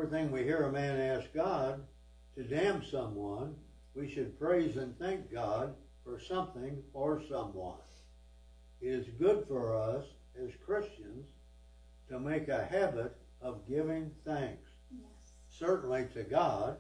everything we hear a man ask God to damn someone, we should praise and thank God for something or someone. It is good for us as Christians to make a habit of giving thanks. Yes. Certainly to God,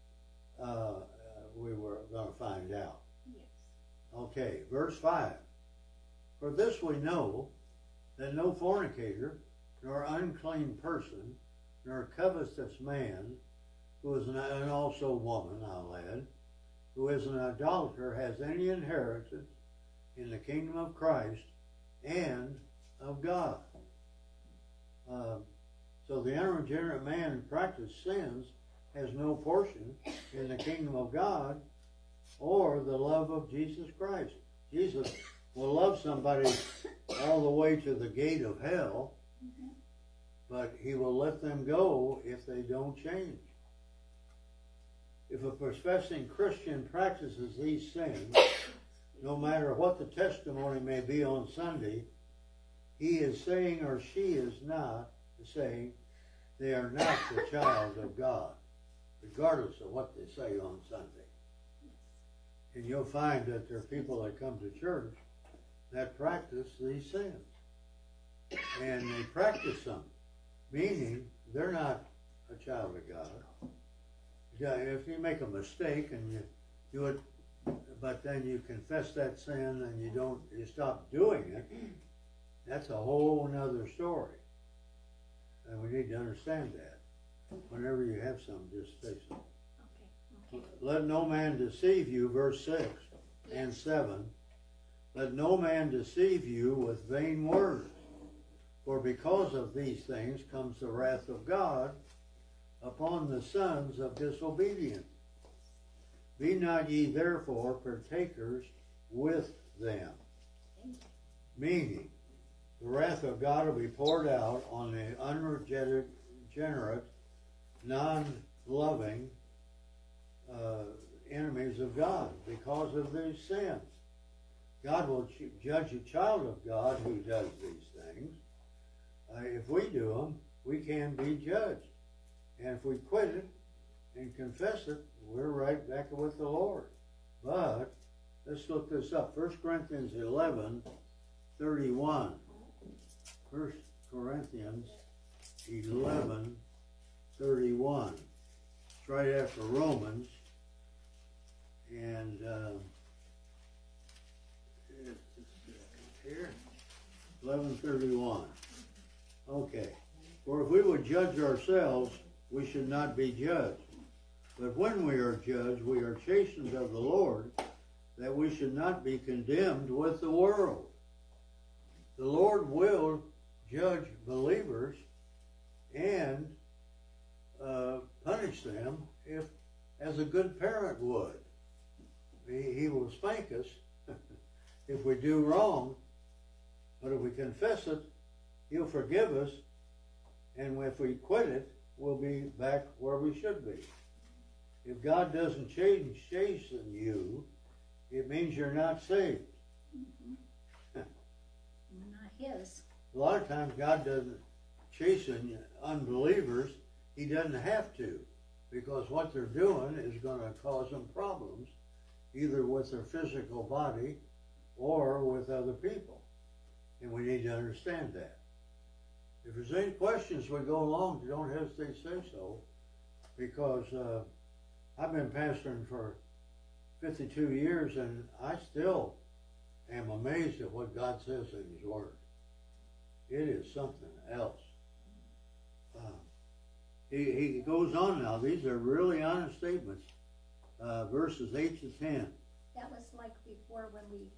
we were going to find out. Yes. Okay, verse 5. For this we know, that no fornicator, nor unclean person, nor covetous man, who is and also woman, I'll add, who is an idolater, has any inheritance in the kingdom of Christ and of God. So the unregenerate man who practices sins has no portion in the kingdom of God or the love of Jesus Christ. Jesus will love somebody all the way to the gate of hell, but he will let them go if they don't change. If a professing Christian practices these sins, no matter what the testimony may be on Sunday, he is saying, or she is not saying, they are not the child of God, regardless of what they say on Sunday. And you'll find that there are people that come to church that practice these sins. And they practice them, meaning they're not a child of God. If you make a mistake and you do it, but then you confess that sin and you stop doing it, that's a whole nother story. And we need to understand that. Whenever you have some, just say so. Okay. Let no man deceive you, verse 6 and 7. Let no man deceive you with vain words. For because of these things comes the wrath of God upon the sons of disobedience. Be not ye therefore partakers with them. Meaning, the wrath of God will be poured out on the unregenerate, non-loving enemies of God because of these sins. God will judge a child of God who does these things. If we do them, we can be judged. And if we quit it and confess it, we're right back with the Lord. But let's look this up. 1 Corinthians 11:31. 1 Corinthians 11:31. It's right after Romans. And here, 11:31. Okay. For if we would judge ourselves, we should not be judged. But when we are judged, we are chastened of the Lord, that we should not be condemned with the world. The Lord will judge believers and punish them as a good parent would. He will spank us if we do wrong, but if we confess it, he'll forgive us, and if we quit it, we'll be back where we should be. If God doesn't chasten you, it means you're not saved. We're not his. A lot of times God doesn't chasten unbelievers. He doesn't have to, because what they're doing is going to cause them problems, either with their physical body or with other people. And we need to understand that. If there's any questions we go along, don't hesitate to say so, because I've been pastoring for 52 years, and I still am amazed at what God says in His Word. It is something else. He goes on now. These are really honest statements. Verses 8 to 10. That was like before when we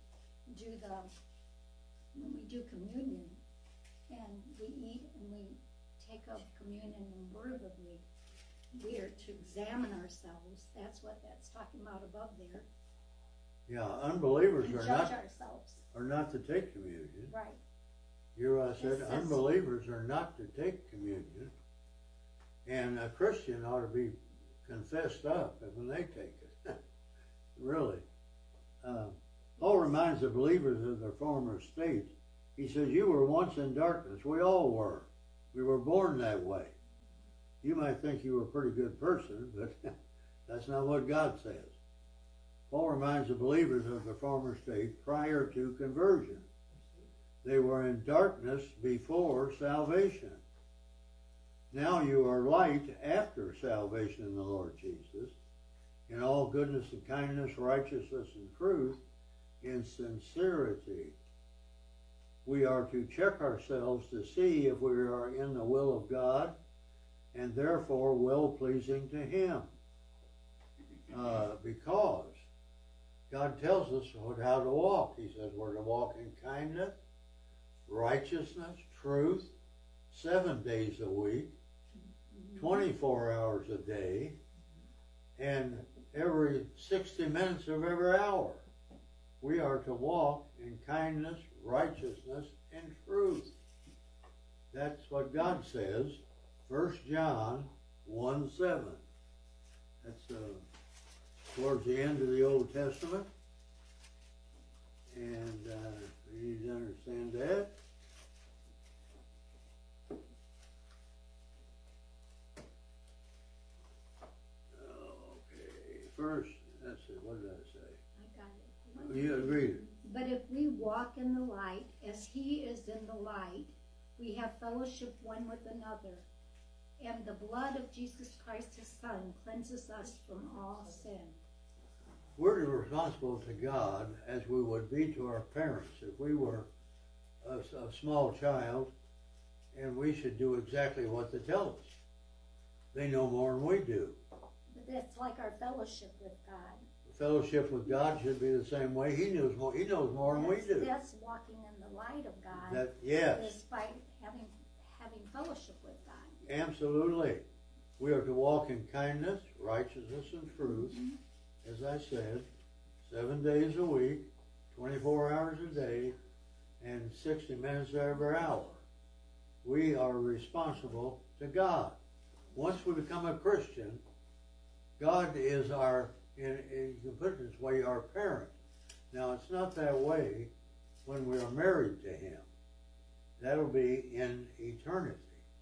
do communion, and we eat and we take of communion and worthily. We are to examine ourselves. That's what that's talking about above there. Yeah, unbelievers and are not to take communion. Right. You hear what I said? Unbelievers are not to take communion. And a Christian ought to be confessed up when they take it. Really. Paul reminds the believers of their former state. He says, you were once in darkness. We all were. We were born that way. You might think you were a pretty good person, but that's not what God says. Paul reminds the believers of the former state prior to conversion. They were in darkness before salvation. Now you are light after salvation in the Lord Jesus, in all goodness and kindness, righteousness and truth, in sincerity. We are to check ourselves to see if we are in the will of God and therefore well-pleasing to Him. Because God tells us how to walk. He says we're to walk in kindness, righteousness, truth, 7 days a week, 24 hours a day, and every 60 minutes of every hour. We are to walk in kindness, righteousness, and truth. That's what God says. 1 John 1:7. That's towards the end of the Old Testament. And we need to understand that. Okay, first, let's see, what did I say? I got it. You agreed. But if we walk in the light, as He is in the light, we have fellowship one with another. And the blood of Jesus Christ, His Son, cleanses us from all sin. We're responsible to God as we would be to our parents. If we were a small child, and we should do exactly what they tell us. They know more than we do. But that's like our fellowship with God. Fellowship with God should be the same way. He knows more. He knows more than we do. That's walking in the light of God. That, yes. Is by having fellowship with God. Absolutely. We are to walk in kindness, righteousness, and truth. As I said, 7 days a week, 24 hours a day, and 60 minutes every hour. We are responsible to God. Once we become a Christian, God is our, you can put it this way, our parent. Now, it's not that way when we are married to Him. That'll be in eternity.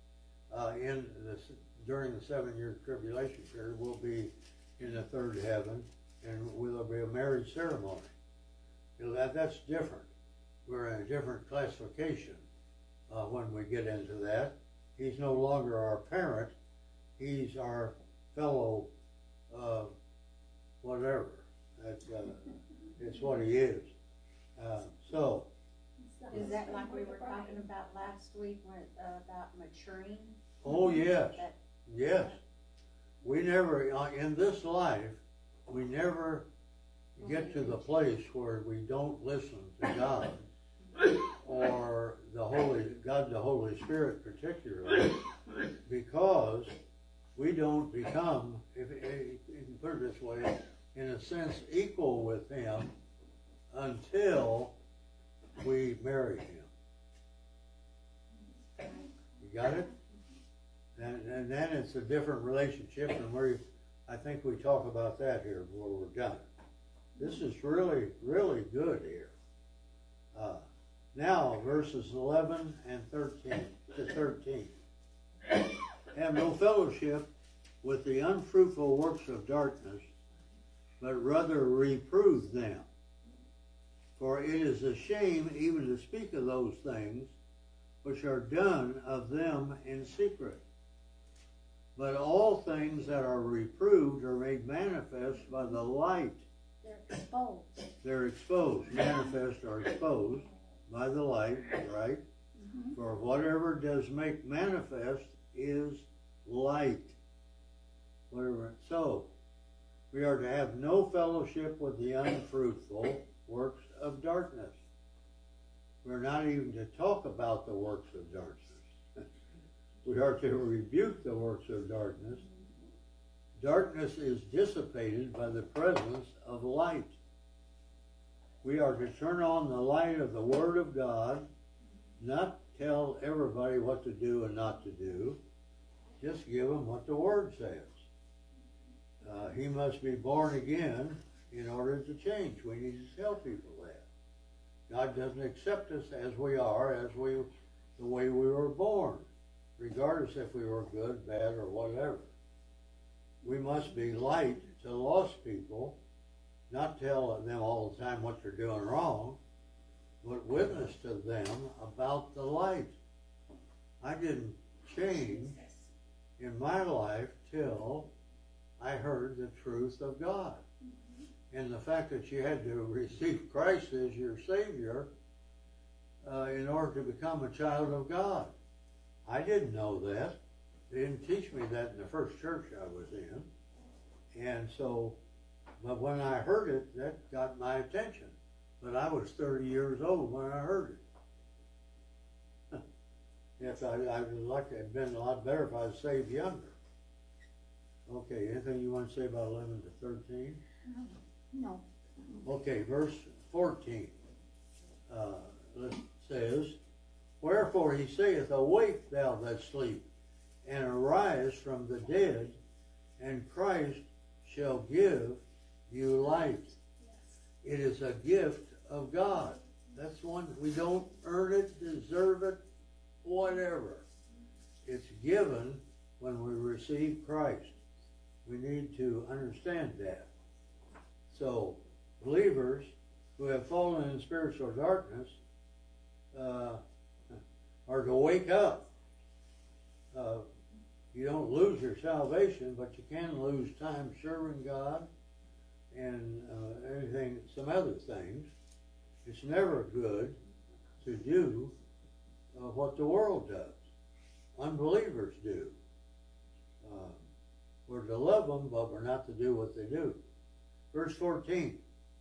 During the 7-year tribulation period, we'll be in the third heaven, and there'll be a marriage ceremony. That's different. We're in a different classification when we get into that. He's no longer our parent. He's our fellow whatever. It's what He is. So. Is that like we were talking about last week about maturing? Oh, yes. Yes. We never, in this life, we never get to the place where we don't listen to God or the Holy Spirit particularly, because we don't become, if you can put it this way, in a sense equal with Him until we marry Him. You got it? And then it's a different relationship, and I think we talk about that here before we're done. This is really, really good here. Now, verses 11 and 13 to 13. Have no fellowship with the unfruitful works of darkness, but rather reprove them. For it is a shame even to speak of those things which are done of them in secret. But all things that are reproved are made manifest by the light. They're exposed. They're exposed. Manifest or exposed by the light, right? Mm-hmm. For whatever does make manifest is light. Whatever. So, we are to have no fellowship with the unfruitful works of darkness. We're not even to talk about the works of darkness. We are to rebuke the works of darkness. Darkness is dissipated by the presence of light. We are to turn on the light of the Word of God, not tell everybody what to do and not to do. Just give them what the Word says. He must be born again in order to change. We need to tell people that. God doesn't accept us as we are, the way we were born. regardless if we were good, bad, or whatever. We must be light to lost people, not tell them all the time what they're doing wrong, but witness to them about the light. I didn't change in my life till I heard the truth of God. And the fact that you had to receive Christ as your Savior in order to become a child of God. I didn't know that. They didn't teach me that in the first church I was in. And so, but when I heard it, that got my attention. But I was 30 years old when I heard it. Yes, I would like to have been a lot better if I was saved younger. Okay, anything you want to say about 11 to 13? No. Okay, verse 14 it says, Wherefore he saith, Awake thou that sleep, and arise from the dead, and Christ shall give you light. It is a gift of God. That's one, we don't earn it, deserve it, whatever. It's given when we receive Christ. We need to understand that. So, believers who have fallen in spiritual darkness are to wake up. You don't lose your salvation, but you can lose time serving God and some other things. It's never good to do what the world does. Unbelievers do. We're to love them, but we're not to do what they do. Verse 14.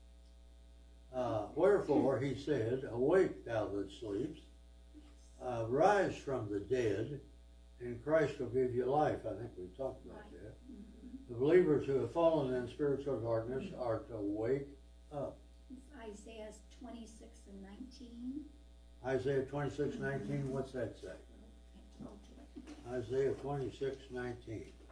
Wherefore he said, Awake thou that sleeps, rise from the dead, and Christ will give you life. I think we talked about that. The believers who have fallen in spiritual darkness are to wake up. Isaiah 26 and 19. Isaiah 26:19, what's that say? Isaiah 26:19.